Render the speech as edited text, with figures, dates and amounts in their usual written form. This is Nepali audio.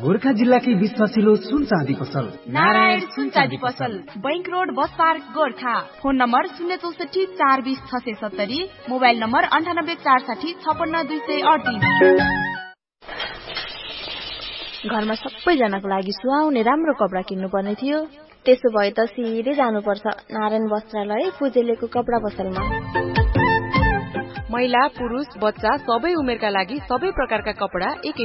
गोरखा जिल्लाकै विश्वासिलो सुन चाँदी पसल नारायण सुन चाँदी पसल, bank road, bus park, Gorkha. Phone number 064 420 670, mobile number 98 460 56 238। घरमा सबैजनाको लागि सुहाउने राम्रो कपडा किन्नु पर्ने थियो। त्यसो भए त सिधै जानुपर्छ नारायण वस्त्रालय फुजेलेको कपडा पसलमा। महिला, पुरुष, बच्चा सबै उमेरका लागि सबै प्रकारका कपडा एक